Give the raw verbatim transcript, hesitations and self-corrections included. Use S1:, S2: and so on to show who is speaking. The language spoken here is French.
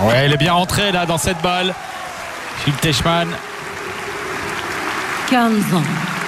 S1: Ouais, il est bien rentré là dans cette balle. Philippe Teichmann.
S2: quinze ans.